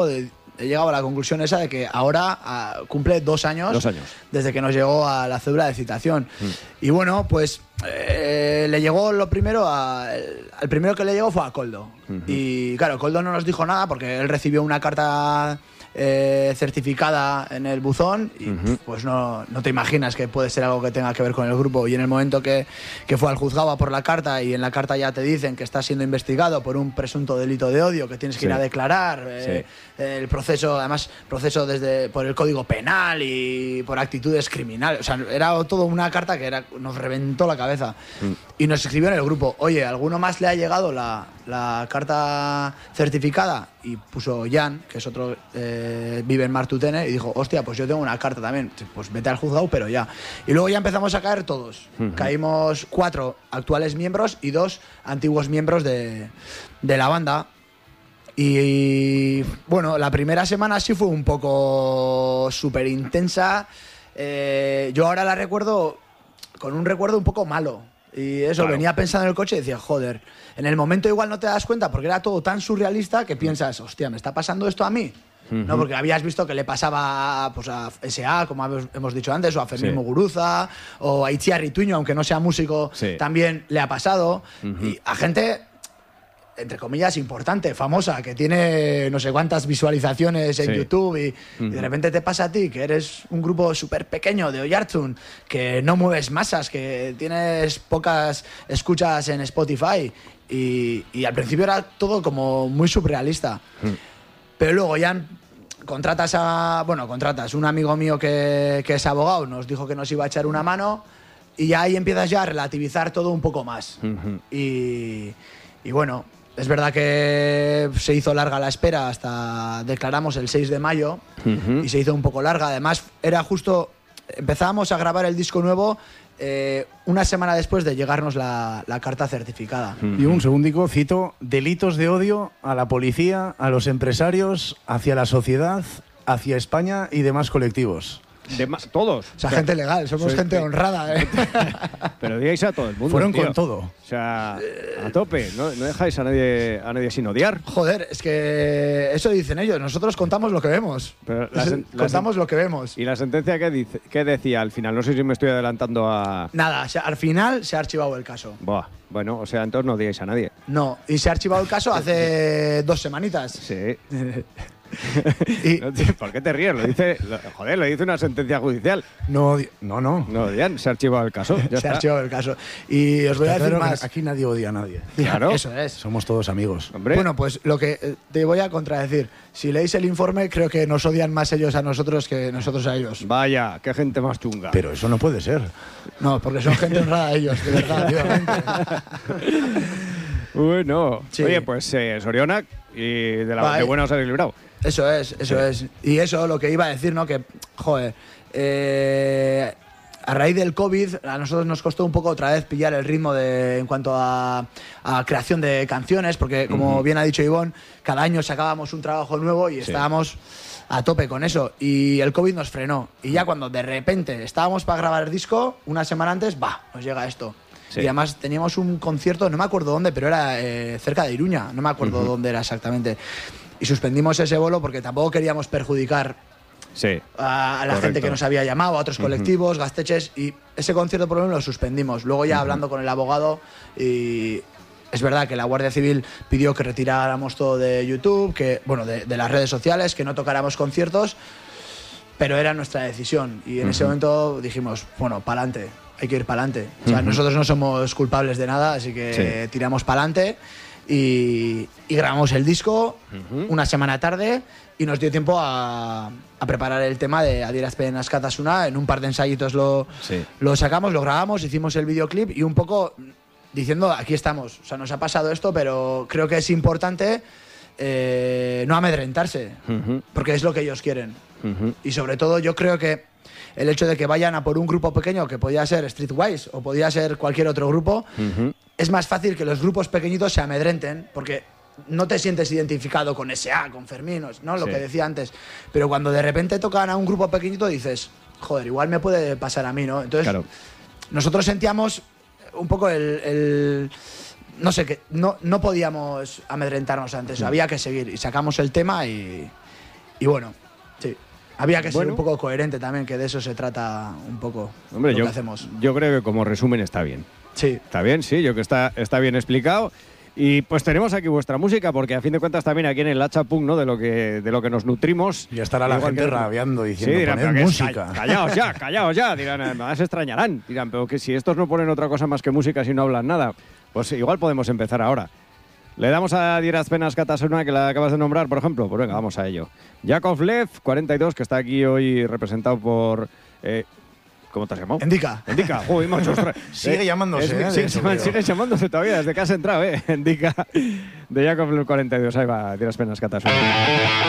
he llegado a la conclusión esa de que ahora cumple 2 años, 2 años desde que nos llegó a la cédula de citación. Y bueno, pues le llegó lo primero al primero que le llegó fue a Koldo. Y claro, Koldo no nos dijo nada porque él recibió una carta certificada en el buzón y pues no te imaginas que puede ser algo que tenga que ver con el grupo. Y en el momento que fue al juzgado a por la carta, y en la carta ya te dicen que estás siendo investigado por un presunto delito de odio, que tienes que ir a declarar, el proceso, además proceso por el Código Penal y por actitudes criminales, o sea, era todo una carta que nos reventó la cabeza. Y nos escribió en el grupo: oye, ¿alguno más le ha llegado la carta certificada? Y puso Jan, que es otro, vive en Martutene, y dijo: hostia, pues yo tengo una carta también, pues vete al juzgado, pero ya. Y luego ya empezamos a caer todos. Caímos 4 actuales miembros y 2 antiguos miembros de la banda. Y bueno, la primera semana sí fue un poco súper intensa. Yo ahora la recuerdo con un recuerdo un poco malo. Y eso, claro, venía pensando en el coche y decía: joder, en el momento igual no te das cuenta porque era todo tan surrealista que piensas: hostia, ¿me está pasando esto a mí? No, porque habías visto que le pasaba pues a S.A., como hemos dicho antes, o a Fermín Muguruza, o a Itziar Rituño, aunque no sea músico, también le ha pasado. Y a gente, entre comillas, importante, famosa, que tiene no sé cuántas visualizaciones en YouTube y de repente te pasa a ti, que eres un grupo súper pequeño de Oiartzun, que no mueves masas, que tienes pocas escuchas en Spotify y al principio era todo como muy surrealista. Pero luego ya contratas un amigo mío que es abogado, nos dijo que nos iba a echar una mano y ya ahí empiezas ya a relativizar todo un poco más. Y bueno, es verdad que se hizo larga la espera hasta declaramos el 6 de mayo y se hizo un poco larga. Además, era justo, empezábamos a grabar el disco nuevo una semana después de llegarnos la carta certificada. Y un segundico, cito: delitos de odio a la policía, a los empresarios, hacia la sociedad, hacia España y demás colectivos. Todos. O sea, gente legal, somos gente honrada, ¿eh? Pero digáis a todo el mundo. Fueron tío, con todo. O sea, a tope. No dejáis a nadie sin odiar. Joder, es que eso dicen ellos. Nosotros contamos lo que vemos. Pero contamos lo que vemos. ¿Y la sentencia qué decía al final? No sé si me estoy adelantando a... Nada, al final se ha archivado el caso. Buah, bueno, o sea, entonces no digáis a nadie. No, y se ha archivado el caso hace 2 semanitas. Sí. ¿Por qué te ríes? Lo dice una sentencia judicial. No, ya se ha archivado el caso. Se ha archivado el caso. Y os voy a decir más. Aquí nadie odia a nadie. Claro. Eso es. Somos todos amigos. Hombre. Bueno, pues lo que te voy a contradecir. Si leéis el informe, creo que nos odian más ellos a nosotros que nosotros a ellos. Vaya, qué gente más chunga. Pero eso no puede ser. No, porque son gente honrada ellos, de verdad, obviamente. Bueno, sí. Oye, pues Sorionak y de buena os habéis librado. Eso es. Y eso, lo que iba a decir, ¿no? Que, joder, a raíz del COVID, a nosotros nos costó un poco otra vez pillar el ritmo en cuanto a creación de canciones, porque, como bien ha dicho Ivonne, cada año sacábamos un trabajo nuevo y estábamos a tope con eso. Y el COVID nos frenó. Y ya cuando de repente estábamos para grabar el disco, una semana antes, nos llega esto. Sí. Y además teníamos un concierto, no me acuerdo dónde, pero era cerca de Iruña, no me acuerdo dónde era exactamente. Y suspendimos ese bolo porque tampoco queríamos perjudicar a la gente que nos había llamado, a otros colectivos, Gasteches, y ese concierto por lo menos lo suspendimos. Luego ya hablando con el abogado, y es verdad que la Guardia Civil pidió que retiráramos todo de YouTube, que de las redes sociales, que no tocáramos conciertos, pero era nuestra decisión. Y en ese momento dijimos, bueno, pa'lante, hay que ir pa'lante. O sea, nosotros no somos culpables de nada, así que tiramos pa'lante. Y grabamos el disco una semana tarde y nos dio tiempo a preparar el tema de Adierazpen Askatasuna. En un par de ensayitos lo sacamos, lo grabamos, hicimos el videoclip y un poco diciendo: aquí estamos, o sea, nos ha pasado esto, pero creo que es importante no amedrentarse, porque es lo que ellos quieren. Y sobre todo yo creo que el hecho de que vayan a por un grupo pequeño, que podía ser Streetwise o podía ser cualquier otro grupo, es más fácil que los grupos pequeñitos se amedrenten, porque no te sientes identificado con S.A., con Fermín, ¿no? Lo que decía antes. Pero cuando de repente tocan a un grupo pequeñito dices: joder, igual me puede pasar a mí, ¿no? Entonces, nosotros sentíamos un poco no sé, que no podíamos amedrentarnos antes, había que seguir. Y sacamos el tema y Y bueno, sí. Había que ser Bueno. un poco coherente también, que de eso se trata un poco Hombre, lo yo, que hacemos. yo creo que como resumen está bien. Sí. Está bien, sí, yo que está bien explicado. Y pues tenemos aquí vuestra música, porque a fin de cuentas también aquí en el Hacha Punk, ¿no? De lo que nos nutrimos. Y estará la Igual gente que- rabiando Sí, diciendo, dirán, poned pero que música. callaos ya, dirán, además se extrañarán. Dirán, pero que si estos no ponen otra cosa más que música si no hablan nada, pues igual podemos empezar ahora. Le damos a Dirazpenas Katasuna, que la acabas de nombrar, por ejemplo. Pues venga, vamos a ello. Yakovlev, 42, que está aquí hoy representado por... ¿Cómo te has llamado? Indica. Indica, joder, macho, ostras. Sigue llamándose, de Sigue, hecho, creo. sigue llamándose todavía, desde que has entrado, Indica. De Yakovlev 42, ahí va, Dirazpenas Katasuna.